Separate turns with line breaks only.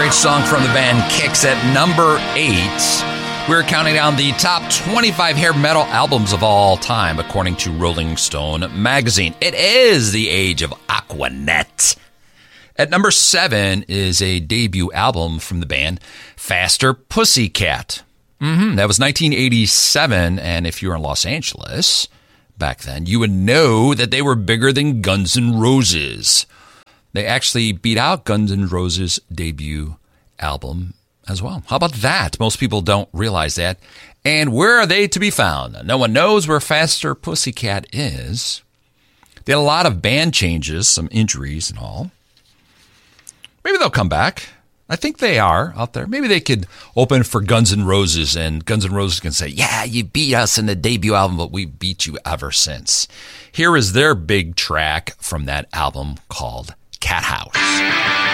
great song from the band Kix at number 8. We're counting down the top 25 hair metal albums of all time, according to Rolling Stone magazine. It is the age of Aquanet. At number 7 is a debut album from the band Faster Pussycat. That was 1987, and if you were in Los Angeles back then, you would know that they were bigger than Guns N' Roses. They actually beat out Guns N' Roses' debut album as well. How about that? Most people don't realize that. And where are they to be found? No one knows where Faster Pussycat is. They had a lot of band changes, some injuries and all. Maybe they'll come back. I think they are out there. Maybe they could open for Guns N' Roses, and Guns N' Roses can say, yeah, you beat us in the debut album, but we beat you ever since. Here is their big track from that album called Cat House.